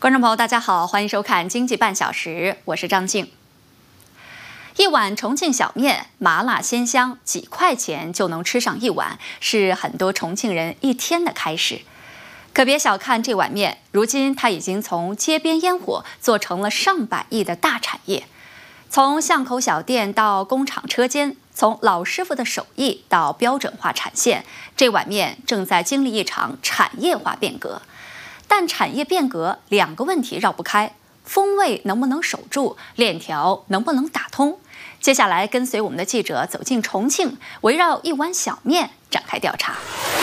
观众朋友，大家好，欢迎收看《经济半小时》，我是张静。一碗重庆小面，麻辣鲜香，几块钱就能吃上一碗，是很多重庆人一天的开始。可别小看这碗面，如今它已经从街边烟火做成了上百亿的大产业。从巷口小店到工厂车间，从老师傅的手艺到标准化产线，这碗面正在经历一场产业化变革。但产业变革两个问题绕不开：风味能不能守住，链条能不能打通？接下来跟随我们的记者走进重庆，围绕一碗小面展开调查。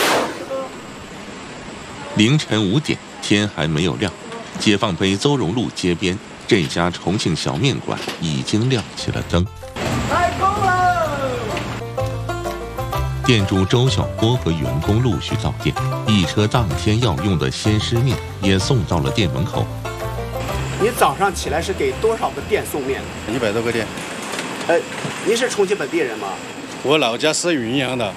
凌晨5点，天还没有亮，解放碑邹容路街边这家重庆小面馆已经亮起了灯。 开工了！ 店主周小波和员工陆续到店，一车当天要用的鲜湿面也送到了店门口。 你早上起来是给多少个店送面 ？100多个店。 您是重庆本地人吗？ 我老家是云阳的。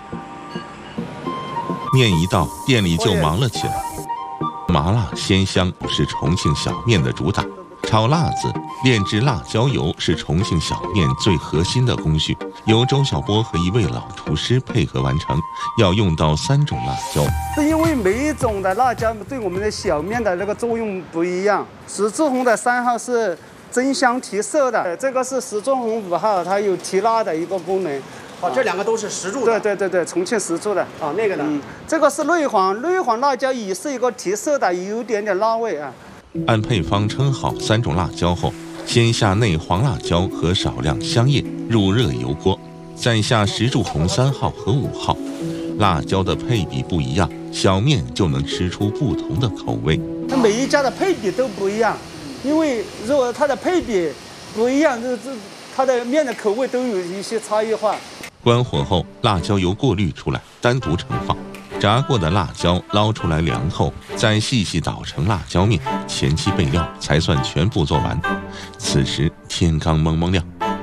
面一到，店里就忙了起来。麻辣鲜香是重庆小面的主打，炒辣子、炼制辣椒油是重庆小面最核心的工序，由周小波和一位老厨师配合完成，要用到3种辣椒。 是因为每一种的辣椒对我们的小面的那个作用不一样。十字红的3号是增香提色的，这个是十字红5号，它有提辣的一个功能。 这两个都是石柱的。 对，重庆石柱的。 那个呢？ 这个是内黄辣椒，也是一个提色的，有点点辣味啊。 按配方称好3种辣椒后，先下内黄辣椒和少量香叶入热油锅，再下石柱红3号和5号。辣椒的配比不一样，小面就能吃出不同的口味。 每一家的配比都不一样，因为如果它的配比不一样，它的面的口味都有一些差异化。 关火后，辣椒油过滤出来，单独盛放。炸过的辣椒捞出来凉后，再细细捣成辣椒面，前期备料才算全部做完。此时天刚蒙蒙亮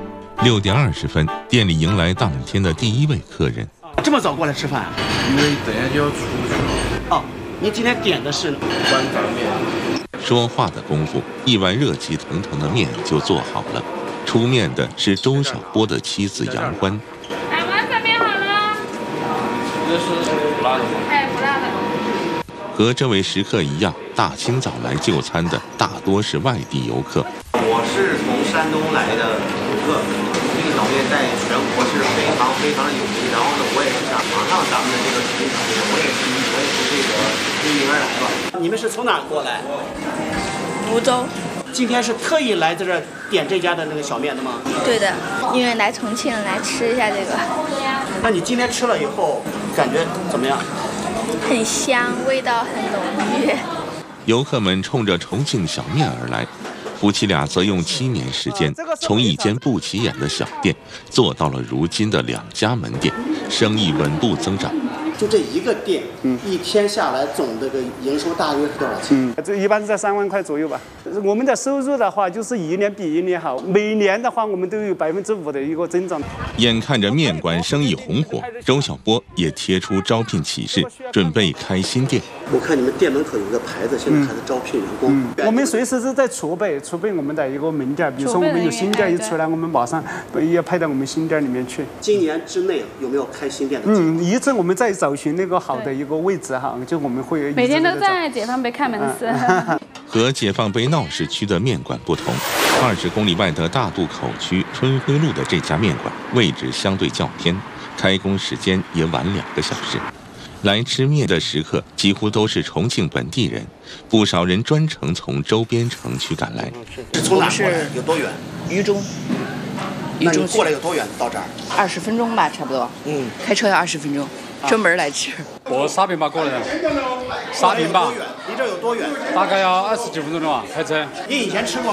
，6点20分，店里迎来当天的第一位客人。 这么早过来吃饭啊？ 因为等下就要出去了。 您今天点的是官掌面。 说话的功夫，一碗热气腾腾的面就做好了。出面的是周小波的妻子杨欢。 碗粉面好了。 这是不辣的吗？ 不辣的。 和这位食客一样，大清早来就餐的大多是外地游客。 我是从山东来的游客，这个小面在全国是非常非常的有名。然后呢，我也是想尝尝咱们的这个重庆小面，我也是这个因缘而来吧。 你们是从哪儿过来？ 福州。 今天是特意来在这儿点这家的那个小面的吗？ 对的，因为来重庆来吃一下这个。 那你今天吃了以后感觉怎么样？ 很香，味道很浓郁。 游客们冲着重庆小面而来，夫妻俩则用7年时间，从一间不起眼的小店做到了如今的2家门店，生意稳步增长。 就这一个店，一天下来总这个营收大约是多少钱？ 这一般是在3万块左右吧。我们的收入的话，就是一年比一年好，每年的话我们都有5%的一个增长。 眼看着面馆生意红火，周小波也贴出招聘启事，准备开新店。 我看你们店门口有个牌子，现在还在招聘员工。 我们随时是在储备我们的一个门店，比如说我们有新店一出来，我们马上也派到我们新店里面去。 今年之内有没有开新店的计划？ 一直我们在找寻那个好的一个位置哈，就我们会每天都在解放碑开门市。 和解放碑闹市区的面馆不同，20公里外的大渡口区春晖路的这家面馆位置相对较偏，开工时间也晚2个小时。来吃面的食客几乎都是重庆本地人，不少人专程从周边城区赶来。 是从哪过来？有多远？ 渝中。 那你过来有多远到这儿 ？20分钟吧，差不多。开车要20分钟，专门来吃。 我沙坪坝过来的。沙坪坝。 离这有多远？ 大概要20几分钟了吧，开车。 你以前吃过